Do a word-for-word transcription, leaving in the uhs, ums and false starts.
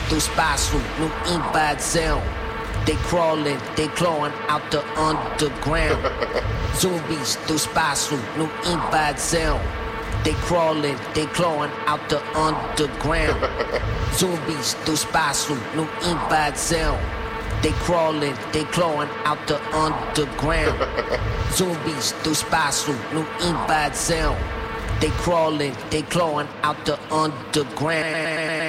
do espaço no invasão. They crawling, they clawing out the underground. Zumbis do espaço no invasão. They crawling, they clawing out the underground. Zumbis do espaço no invasão. They crawling, they clawing out the underground. Zumbis do espaço no invasão. They crawling, they clawing out the underground.